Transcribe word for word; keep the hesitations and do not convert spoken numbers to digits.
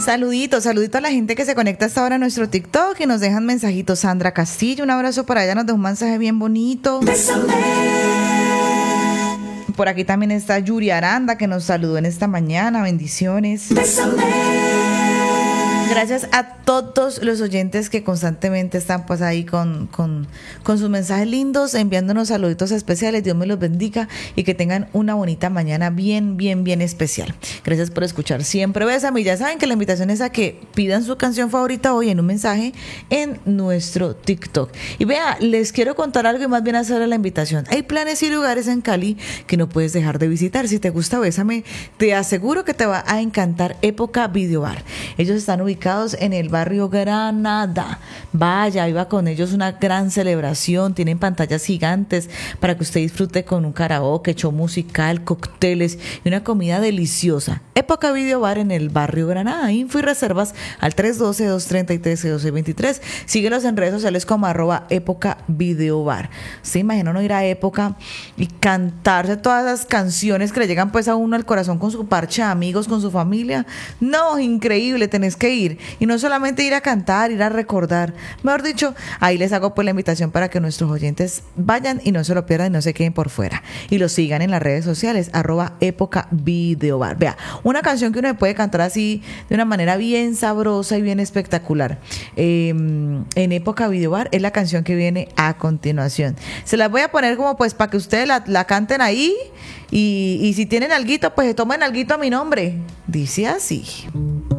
Saluditos, saluditos a la gente que se conecta hasta ahora a nuestro TikTok y nos dejan mensajitos. Sandra Castillo, un abrazo para allá, nos dejó un mensaje bien bonito. Bésame. Por aquí también está Yuri Aranda, que nos saludó en esta mañana. Bendiciones. Bésame. Gracias a todos los oyentes que constantemente están pues ahí con, con, con sus mensajes lindos, enviándonos saluditos especiales. Dios me los bendiga y que tengan una bonita mañana bien, bien, bien especial. Gracias por escuchar siempre Bésame. Y ya saben que la invitación es a que pidan su canción favorita hoy en un mensaje en nuestro TikTok. Y vea, les quiero contar algo y más bien hacerle la invitación. Hay planes y lugares en Cali que no puedes dejar de visitar. Si te gusta Bésame, te aseguro que te va a encantar Época Video Bar. Ellos están ubicados en el barrio Granada. Vaya, iba con ellos una gran celebración. Tienen pantallas gigantes para que usted disfrute con un karaoke, show musical, cócteles y una comida deliciosa. Época Video Bar en el barrio Granada. Info y reservas al tres uno dos, dos tres tres, uno dos dos tres. Síguelos en redes sociales como arroba Época Video Bar. ¿Se imaginan no ir a Época y cantarse todas las canciones que le llegan pues a uno al corazón con su parche de amigos, con su familia? No, increíble, tenés que ir. Y no solamente ir a cantar, ir a recordar. Mejor dicho, ahí les hago pues la invitación para que nuestros oyentes vayan y no se lo pierdan y no se queden por fuera. Y lo sigan en las redes sociales, arroba Época Video Bar. Vea, una canción que uno puede cantar así de una manera bien sabrosa y bien espectacular. Eh, en Época Video Bar es la canción que viene a continuación. Se las voy a poner como pues para que ustedes la, la canten ahí. Y, y si tienen alguito, pues tomen alguito a mi nombre. Dice así.